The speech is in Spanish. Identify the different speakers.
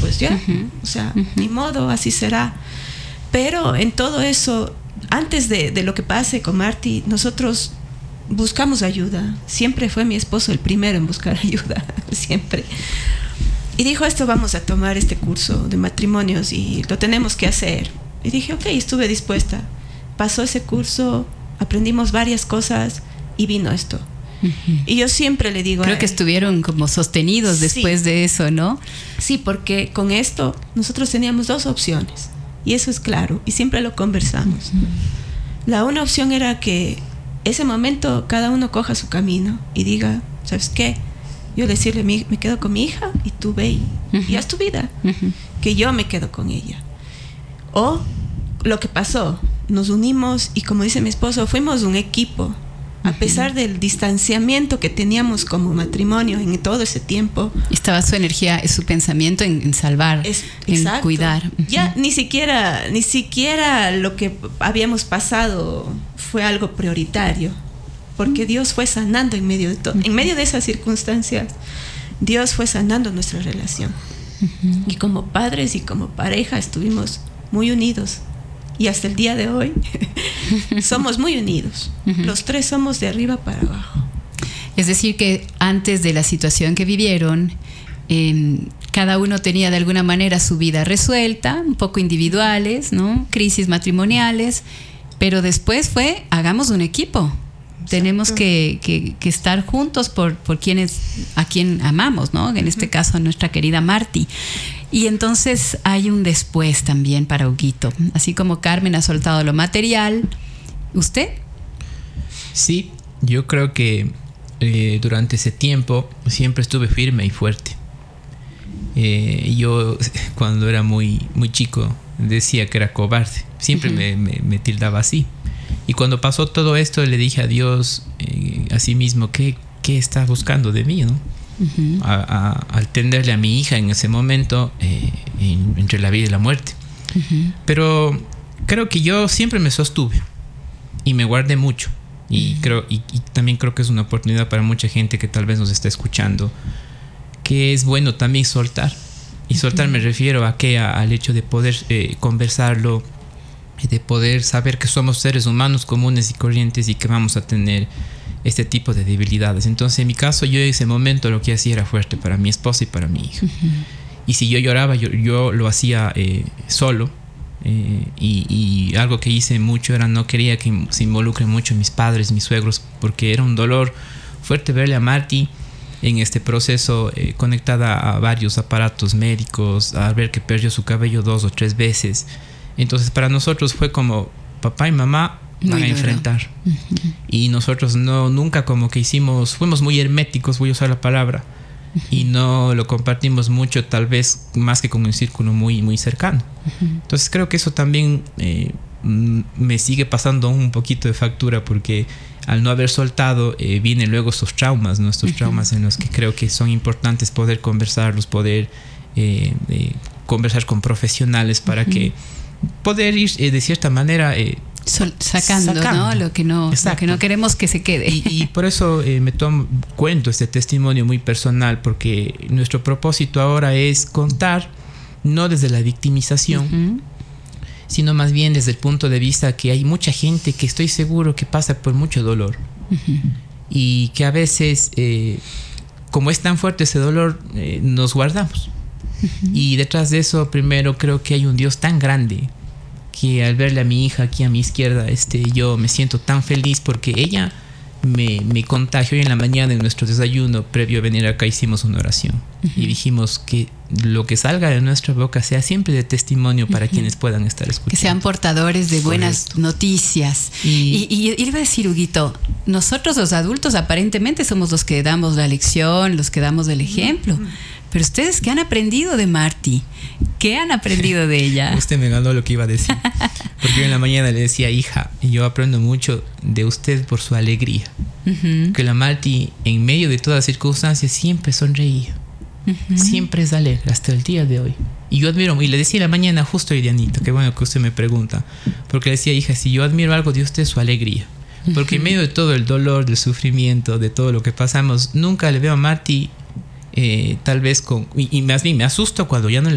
Speaker 1: pues ya, o sea, ni modo, así será. Pero en todo eso, antes de lo que pase con Marty, nosotros buscamos ayuda. Siempre fue mi esposo el primero en buscar ayuda, siempre. Y dijo, vamos a tomar este curso de matrimonios y lo tenemos que hacer. Y dije, ok, estuve dispuesta. Pasó ese curso, aprendimos varias cosas y vino esto. Y yo siempre le digo...
Speaker 2: Creo que estuvieron como sostenidos después de eso, ¿no?
Speaker 1: Sí, porque con esto nosotros teníamos 2 opciones. Y eso es claro, y siempre lo conversamos. La una opción era que ese momento cada uno coja su camino y diga, ¿sabes qué? Yo decirle, me quedo con mi hija y tú ve y haz tu vida. Que yo me quedo con ella. O lo que pasó, nos unimos y como dice mi esposo, fuimos un equipo. A pesar del distanciamiento que teníamos como matrimonio en todo ese tiempo.
Speaker 2: Estaba su energía, su pensamiento en salvar, en cuidar.
Speaker 1: Ya ni siquiera lo que habíamos pasado fue algo prioritario. Porque Dios fue sanando en medio de todo. En medio de esas circunstancias, Dios fue sanando nuestra relación. Y como padres y como pareja estuvimos muy unidos. Y hasta el día de hoy somos muy unidos. Los 3 somos de arriba para abajo.
Speaker 2: Es decir, que antes de la situación que vivieron, cada uno tenía de alguna manera su vida resuelta, un poco individuales, ¿no? Crisis matrimoniales, pero después hagamos un equipo. Tenemos que estar juntos por a quien amamos, ¿no? En este caso a nuestra querida Marty. Y entonces hay un después también para Huguito. Así como Carmen ha soltado lo material, ¿usted?
Speaker 3: Sí, yo creo que durante ese tiempo siempre estuve firme y fuerte. Yo cuando era muy, muy chico decía que era cobarde. Siempre me tildaba así. Y cuando pasó todo esto le dije a Dios a sí mismo, ¿qué está buscando de mí, no? Al tenderle a mi hija en ese momento entre la vida y la muerte. Pero creo que yo siempre me sostuve y me guardé mucho y también creo que es una oportunidad para mucha gente que tal vez nos está escuchando, que es bueno también soltar. Y soltar me refiero al hecho de poder conversarlo, de poder saber que somos seres humanos comunes y corrientes y que vamos a tener este tipo de debilidades. Entonces en mi caso yo en ese momento lo que hacía era fuerte para mi esposa y para mi hija. Y si yo lloraba, yo lo hacía solo. Y algo que hice mucho era no quería que se involucren mucho mis padres, mis suegros, porque era un dolor fuerte verle a Marty en este proceso conectada a varios aparatos médicos, a ver que perdió su cabello 2 o 3 veces. Entonces para nosotros fue como papá y mamá van a enfrentar. Y nosotros nunca como que fuimos muy herméticos, voy a usar la palabra, y no lo compartimos mucho, tal vez más que con un círculo muy, muy cercano. Entonces creo que eso también me sigue pasando un poquito de factura, porque al no haber soltado vienen luego estos traumas, ¿no? Estos traumas en los que creo que son importantes poder conversarlos, poder conversar con profesionales para que poder ir de cierta manera
Speaker 2: sacando, ¿no? Lo que no queremos que se quede.
Speaker 3: Y por eso cuento este testimonio muy personal, porque nuestro propósito ahora es contar no desde la victimización, sino más bien desde el punto de vista que hay mucha gente que estoy seguro que pasa por mucho dolor y que a veces como es tan fuerte ese dolor nos guardamos. Y detrás de eso primero creo que hay un Dios tan grande que al verle a mi hija aquí a mi izquierda, yo me siento tan feliz, porque ella me contagió. Y en la mañana en nuestro desayuno previo a venir acá hicimos una oración y dijimos que lo que salga de nuestra boca sea siempre de testimonio para quienes puedan estar escuchando,
Speaker 2: que sean portadores de buenas noticias. Y iba a decir, Huguito, nosotros los adultos aparentemente somos los que damos la lección, los que damos el ejemplo. Pero ustedes, ¿qué han aprendido de Marty? ¿Qué han aprendido de ella?
Speaker 3: Usted me ganó lo que iba a decir. Porque yo en la mañana le decía, hija, yo aprendo mucho de usted por su alegría. Que la Marty, en medio de todas circunstancias, siempre sonreía. Siempre es alegre, hasta el día de hoy. Y yo admiro, y le decía en la mañana justo a Irianita, qué bueno que usted me pregunta, porque le decía, hija, si yo admiro algo de usted, su alegría. Porque en medio de todo el dolor, del sufrimiento, de todo lo que pasamos, nunca le veo a Marty tal vez y más bien me asusto cuando ya no